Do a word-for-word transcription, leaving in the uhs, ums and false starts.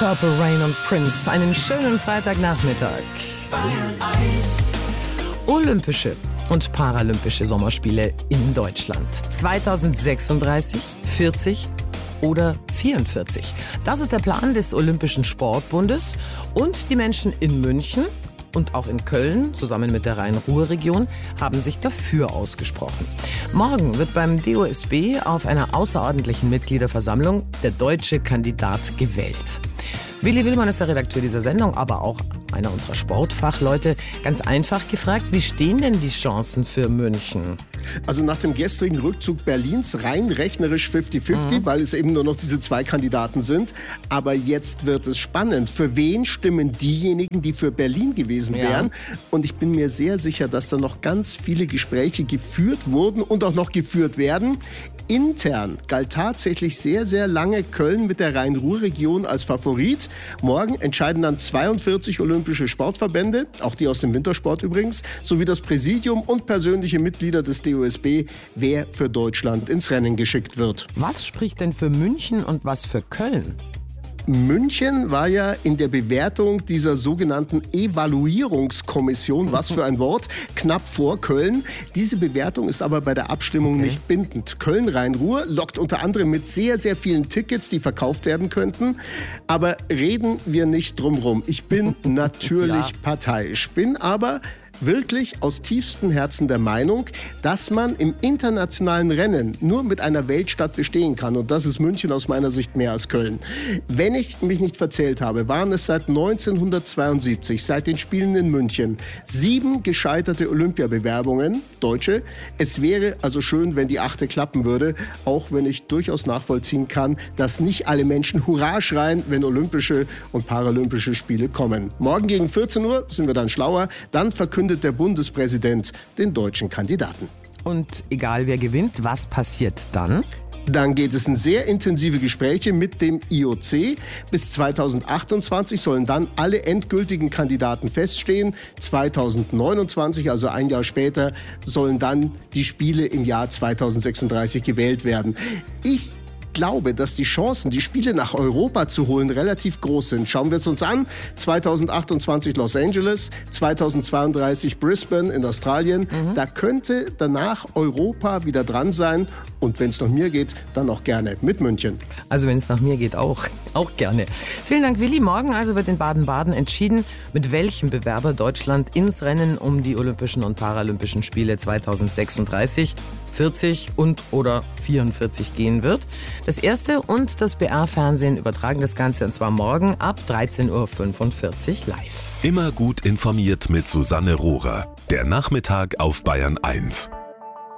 Purple Rain und Prince. Einen schönen Freitagnachmittag. Olympische und Paralympische Sommerspiele in Deutschland. zweitausendsechsunddreißig, vierzig oder vierundvierzig. Das ist der Plan des Olympischen Sportbundes. Und die Menschen in München und auch in Köln, zusammen mit der Rhein-Ruhr-Region, haben sich dafür ausgesprochen. Morgen wird beim D O S B auf einer außerordentlichen Mitgliederversammlung der deutsche Kandidat gewählt. Willi Willmann ist der Redakteur dieser Sendung, aber auch einer unserer Sportfachleute. Ganz einfach gefragt, wie stehen denn die Chancen für München? Also nach dem gestrigen Rückzug Berlins rein rechnerisch fünfzig fünfzig, mhm. weil es eben nur noch diese zwei Kandidaten sind. Aber jetzt wird es spannend. Für wen stimmen diejenigen, die für Berlin gewesen wären? Ja. Und ich bin mir sehr sicher, dass da noch ganz viele Gespräche geführt wurden und auch noch geführt werden. Intern galt tatsächlich sehr, sehr lange Köln mit der Rhein-Ruhr-Region als Favorit. Morgen entscheiden dann zweiundvierzig olympische Sportverbände, auch die aus dem Wintersport übrigens, sowie das Präsidium und persönliche Mitglieder des D O S B, wer für Deutschland ins Rennen geschickt wird. Was spricht denn für München und was für Köln? München war ja in der Bewertung dieser sogenannten Evaluierungskommission, was für ein Wort, knapp vor Köln. Diese Bewertung ist aber bei der Abstimmung okay. nicht bindend. Köln-Rhein-Ruhr lockt unter anderem mit sehr, sehr vielen Tickets, die verkauft werden könnten. Aber reden wir nicht drum rum. Ich bin natürlich ja. parteiisch, bin aber wirklich aus tiefstem Herzen der Meinung, dass man im internationalen Rennen nur mit einer Weltstadt bestehen kann. Und das ist München aus meiner Sicht mehr als Köln. Wenn ich mich nicht verzählt habe, waren es seit neunzehnhundertzweiundsiebzig, seit den Spielen in München, sieben gescheiterte Olympiabewerbungen, deutsche. Es wäre also schön, wenn die achte klappen würde, auch wenn ich durchaus nachvollziehen kann, dass nicht alle Menschen Hurra schreien, wenn olympische und paralympische Spiele kommen. Morgen gegen vierzehn Uhr sind wir dann schlauer. Dann verkündet der Bundespräsident den deutschen Kandidaten. Und egal wer gewinnt, was passiert dann? Dann geht es in sehr intensive Gespräche mit dem I O C. Bis zweitausendachtundzwanzig sollen dann alle endgültigen Kandidaten feststehen. zweitausendneunundzwanzig, also ein Jahr später, sollen dann die Spiele im Jahr zweitausendsechsunddreißig gewählt werden. Ich Ich glaube, dass die Chancen, die Spiele nach Europa zu holen, relativ groß sind. Schauen wir es uns an. zweitausendachtundzwanzig Los Angeles, zweitausendzweiunddreißig Brisbane in Australien. Mhm. Da könnte danach Europa wieder dran sein. Und wenn es nach mir geht, dann auch gerne mit München. Also wenn es nach mir geht, auch, auch gerne. Vielen Dank, Willi. Morgen also wird in Baden-Baden entschieden, mit welchem Bewerber Deutschland ins Rennen um die Olympischen und Paralympischen Spiele zweitausendsechsunddreißig, vierzig und oder vierundvierzig gehen wird. Das Erste und das B R-Fernsehen übertragen das Ganze, und zwar morgen ab dreizehn Uhr fünfundvierzig live. Immer gut informiert mit Susanne Rohrer. Der Nachmittag auf Bayern eins.